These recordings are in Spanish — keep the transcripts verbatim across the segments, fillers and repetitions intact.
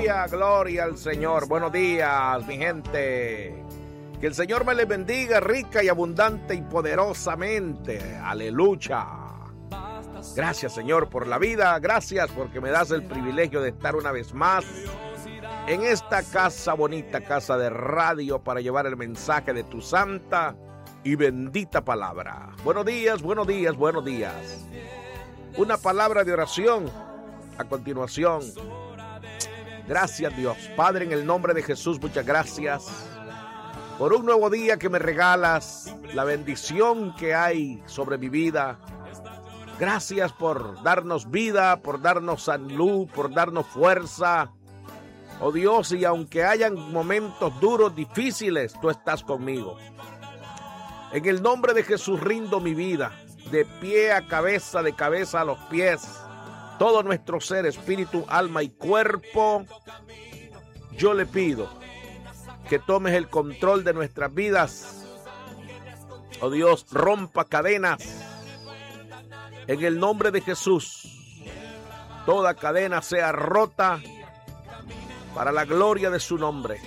Gloria, gloria al Señor. Buenos días, mi gente. Que el Señor me les bendiga rica y abundante y poderosamente. Aleluya. Gracias, Señor, por la vida. Gracias porque me das el privilegio de estar una vez más en esta casa bonita, casa de radio, para llevar el mensaje de tu santa y bendita palabra. Buenos días, buenos días, buenos días. Una palabra de oración a continuación. Gracias, Dios. Padre, en el nombre de Jesús, muchas gracias por un nuevo día que me regalas, la bendición que hay sobre mi vida. Gracias por darnos vida, por darnos salud, por darnos fuerza. Oh Dios, y aunque hayan momentos duros, difíciles, tú estás conmigo. En el nombre de Jesús rindo mi vida, de pie a cabeza, de cabeza a los pies. Todo nuestro ser, espíritu, alma y cuerpo, yo le pido que tomes el control de nuestras vidas. Oh Dios, rompa cadenas. En el nombre de Jesús, toda cadena sea rota para la gloria de su nombre.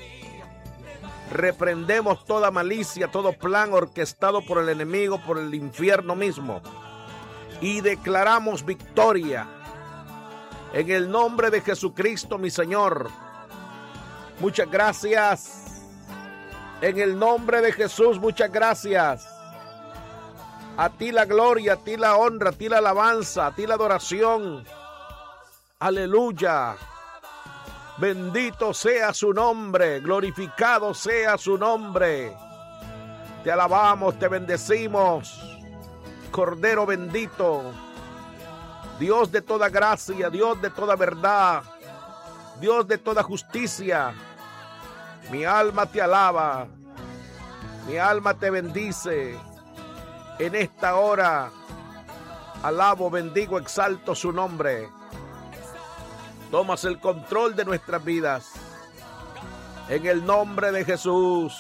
Reprendemos toda malicia, todo plan orquestado por el enemigo, por el infierno mismo. Y declaramos victoria en el nombre de Jesucristo, mi Señor. Muchas gracias. En el nombre de Jesús, muchas gracias. A ti la gloria, a ti la honra, a ti la alabanza, a ti la adoración. Aleluya. Bendito sea su nombre, glorificado sea su nombre. Te alabamos, te bendecimos. Cordero bendito, Dios de toda gracia, Dios de toda verdad, Dios de toda justicia. Mi alma te alaba, mi alma te bendice. En esta hora alabo, bendigo, exalto su nombre. Tomas el control de nuestras vidas. En el nombre de Jesús.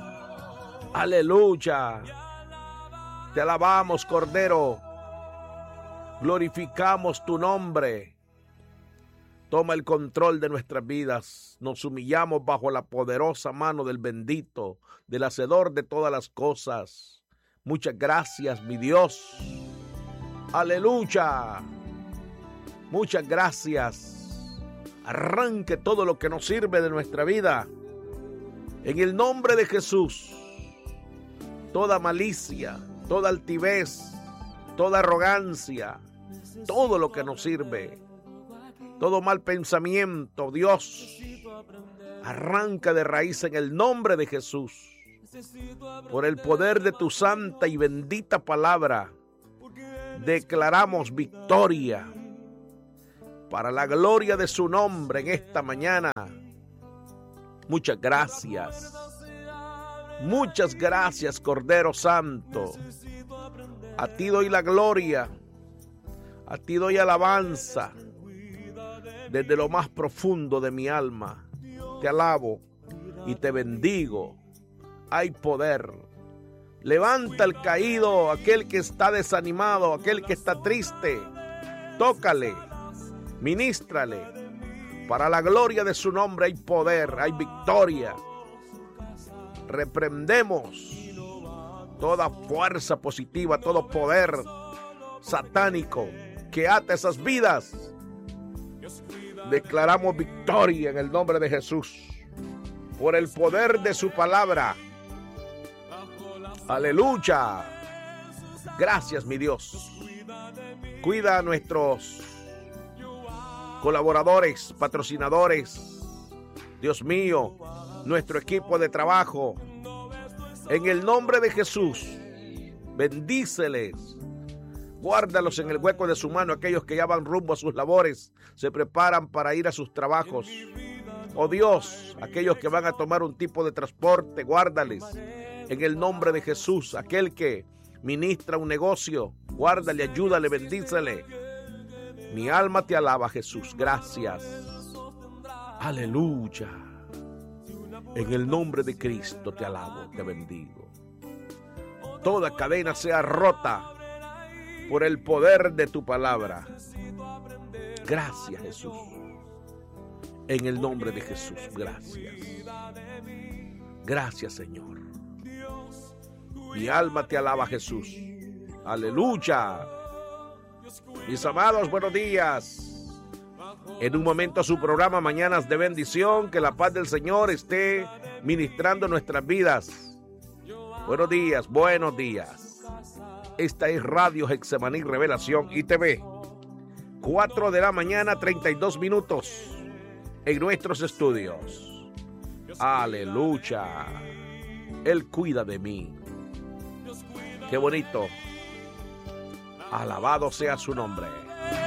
Aleluya. Te alabamos, Cordero. Glorificamos tu nombre. Toma el control de nuestras vidas. Nos humillamos bajo la poderosa mano del bendito, del hacedor de todas las cosas. Muchas gracias, mi Dios. Aleluya. Muchas gracias. Arranque todo lo que nos sirve de nuestra vida. En el nombre de Jesús. Toda malicia, toda altivez, toda arrogancia, todo lo que nos sirve, todo mal pensamiento, Dios, arranca de raíz en el nombre de Jesús. Por el poder de tu santa y bendita palabra, declaramos victoria para la gloria de su nombre en esta mañana. Muchas gracias. Muchas gracias, Cordero Santo. A ti doy la gloria, a ti doy alabanza. Desde lo más profundo de mi alma, te alabo y te bendigo. Hay poder. Levanta al caído, aquel que está desanimado, aquel que está triste. Tócale, ministrale. Para la gloria de su nombre hay poder, hay victoria. Reprendemos toda fuerza positiva, todo poder satánico que ata esas vidas. Declaramos victoria en el nombre de Jesús por el poder de su palabra. Aleluya. Gracias, mi Dios. Cuida a nuestros colaboradores, patrocinadores. Dios mío, nuestro equipo de trabajo, en el nombre de Jesús, bendíceles, guárdalos en el hueco de su mano, aquellos que ya van rumbo a sus labores, se preparan para ir a sus trabajos. Oh Dios, aquellos que van a tomar un tipo de transporte, guárdales, en el nombre de Jesús. Aquel que ministra un negocio, guárdale, ayúdale, bendícele. Mi alma te alaba, Jesús, gracias. Aleluya. En el nombre de Cristo te alabo, te bendigo. Toda cadena sea rota por el poder de tu palabra. Gracias, Jesús. En el nombre de Jesús, gracias. Gracias, Señor. Mi alma te alaba, Jesús. Aleluya. Mis amados, buenos días. En un momento su programa Mañanas de Bendición. Que la paz del Señor esté ministrando nuestras vidas. Buenos días, buenos días. Esta es Radio Getsemaní Revelación y T V. cuatro de la mañana, treinta y dos minutos. En nuestros estudios. Aleluya. Él cuida de mí. Qué bonito. Alabado sea su nombre.